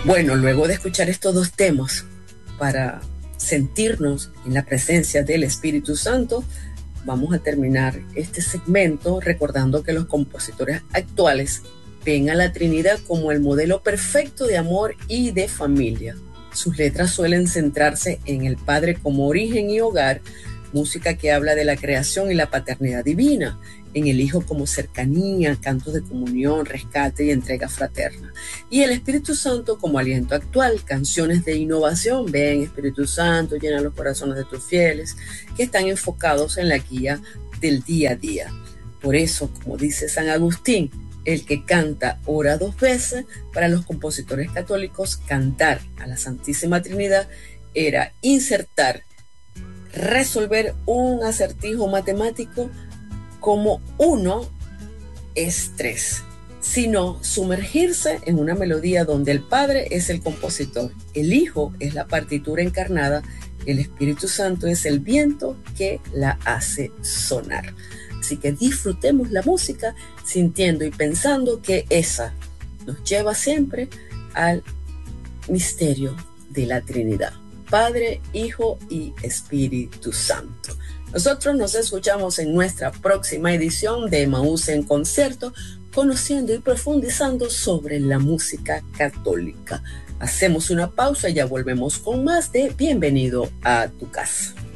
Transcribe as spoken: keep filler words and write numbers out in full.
Bueno, luego de escuchar estos dos temas para sentirnos en la presencia del Espíritu Santo, vamos a terminar este segmento recordando que los compositores actuales ven a la Trinidad como el modelo perfecto de amor y de familia. Sus letras suelen centrarse en el Padre como origen y hogar, música que habla de la creación y la paternidad divina, en el Hijo como cercanía, cantos de comunión, rescate y entrega fraterna, y el Espíritu Santo como aliento actual, canciones de innovación, ven Espíritu Santo, llena los corazones de tus fieles, que están enfocados en la guía del día a día. Por eso, como dice San Agustín, el que canta ora dos veces. Para los compositores católicos, cantar a la Santísima Trinidad era insertar, resolver un acertijo matemático como uno es tres, sino sumergirse en una melodía donde el Padre es el compositor, el Hijo es la partitura encarnada, el Espíritu Santo es el viento que la hace sonar. Así que disfrutemos la música sintiendo y pensando que esa nos lleva siempre al misterio de la Trinidad, Padre, Hijo y Espíritu Santo. Nosotros nos escuchamos en nuestra próxima edición de Emaús en Concierto, conociendo y profundizando sobre la música católica. Hacemos una pausa y ya volvemos con más de Bienvenido a tu casa.